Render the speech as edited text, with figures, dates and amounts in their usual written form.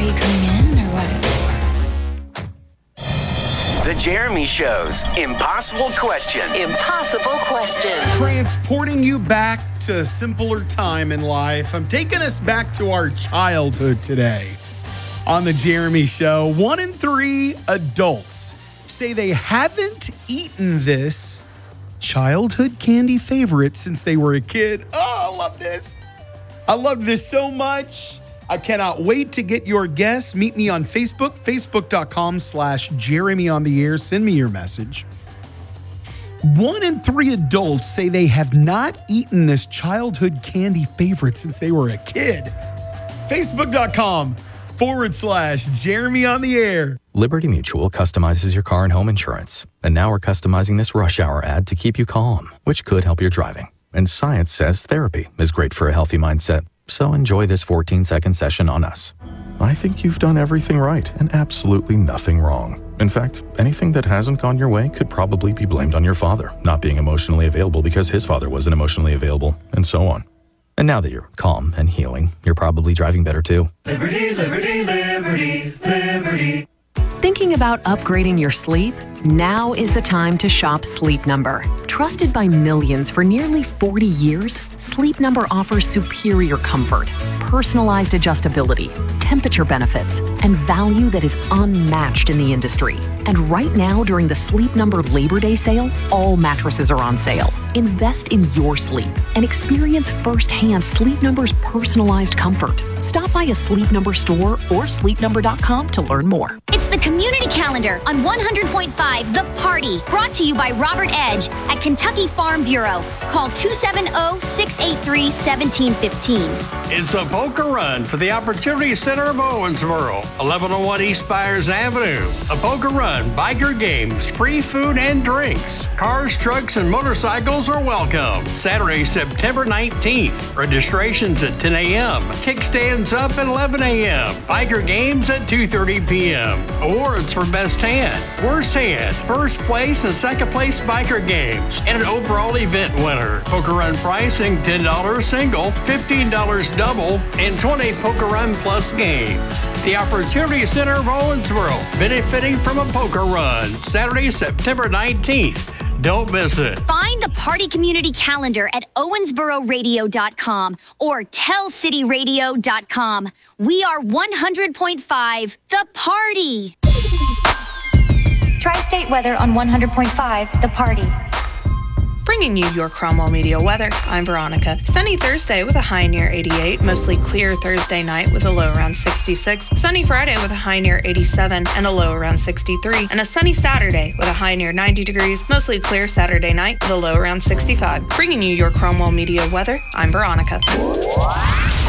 Are you coming in or what? The Jeremy Show's Impossible Question. Impossible Question. Transporting you back to a simpler time in life. I'm taking us back to our childhood today on The Jeremy Show. 1 in 3 adults say they haven't eaten this childhood candy favorite since they were a kid. Oh, I love this. I love this so much. I cannot wait to get your guess. Meet me on Facebook, facebook.com/JeremyOnTheAir. Send me your message. 1 in 3 adults say they have not eaten this childhood candy favorite since they were a kid. Facebook.com/JeremyOnTheAir. Liberty Mutual customizes your car and home insurance. And now we're customizing this rush hour ad to keep you calm, which could help your driving. And science says therapy is great for a healthy mindset. So enjoy this 14-second session on us. I think you've done everything right and absolutely nothing wrong. In fact, anything that hasn't gone your way could probably be blamed on your father not being emotionally available because his father wasn't emotionally available, and so on. And now that you're calm and healing, you're probably driving better too. Liberty, liberty, liberty, liberty. Thinking about upgrading your sleep? Now is the time to shop Sleep Number. Trusted by millions for nearly 40 years, Sleep Number offers superior comfort, personalized adjustability, temperature benefits, and value that is unmatched in the industry. And right now, during the Sleep Number Labor Day sale, all mattresses are on sale. Invest in your sleep and experience firsthand Sleep Number's personalized comfort. Stop by a Sleep Number store or sleepnumber.com to learn more. It's the Community Calendar on 100.5 The Party, brought to you by Robert Edge at Kentucky Farm Bureau. Call 270-683-1715. It's a poker run for the Opportunity Center of Owensboro, 1101 East Byers Avenue. A poker run, biker games, free food and drinks. Cars, trucks, and motorcycles are welcome. Saturday, September 19th. Registrations at 10 a.m. Kickstands up at 11 a.m. Biker games at 2:30 p.m. Awards for Best Hand, Worst Hand, First Place, and Second Place Biker Games, and an overall event winner. Poker Run pricing $10 single, $15 double, and 20 Poker Run Plus games. The Opportunity Center of Owensboro, benefiting from a poker run. Saturday, September 19th. Don't miss it. Find the Party Community Calendar at owensbororadio.com or tellcityradio.com. We are 100.5 The Party. Tri-State weather on 100.5 The Party. Bringing you your Cromwell Media weather, I'm Veronica. Sunny Thursday with a high near 88. Mostly clear Thursday night with a low around 66. Sunny Friday with a high near 87 and a low around 63. And a sunny Saturday with a high near 90 degrees. Mostly clear Saturday night with a low around 65. Bringing you your Cromwell Media weather, I'm Veronica.